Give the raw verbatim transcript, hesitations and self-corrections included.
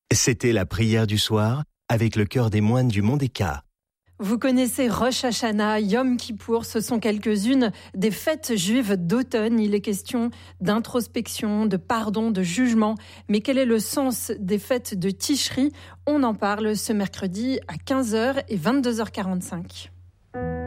C'était la prière du soir avec le chœur des moines du Mont d'Eka. Vous connaissez Rosh Hashanah, Yom Kippour, ce sont quelques-unes des fêtes juives d'automne. Il est question d'introspection, de pardon, de jugement. Mais quel est le sens des fêtes de Tishri ? On en parle ce mercredi à quinze heures et vingt-deux heures quarante-cinq.